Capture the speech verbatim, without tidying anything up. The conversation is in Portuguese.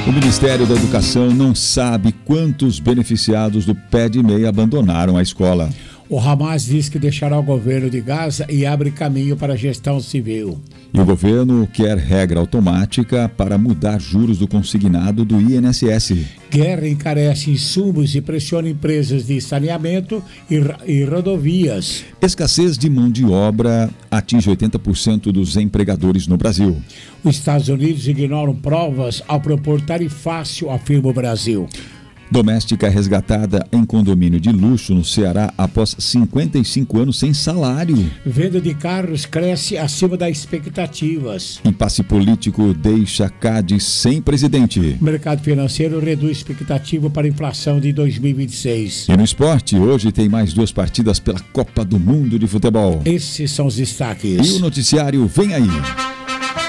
O Ministério da Educação não sabe quantos beneficiados do pé de meia abandonaram a escola. O Hamas diz que deixará o governo de Gaza e abre caminho para a gestão civil. E o governo quer regra automática para mudar juros do consignado do I N S S. Guerra encarece insumos e pressiona empresas de saneamento e, e rodovias. Escassez de mão de obra atinge oitenta por cento dos empregadores no Brasil. Os Estados Unidos ignoram provas ao propor tarifácio, afirma o Brasil. Doméstica resgatada em condomínio de luxo no Ceará após cinquenta e cinco anos sem salário. Venda de carros cresce acima das expectativas. Impasse político deixa Cádiz sem presidente. O mercado financeiro reduz expectativa para a inflação de dois mil e vinte e seis. E no esporte, hoje tem mais duas partidas pela Copa do Mundo de Futebol. Esses são os destaques. E o noticiário vem aí.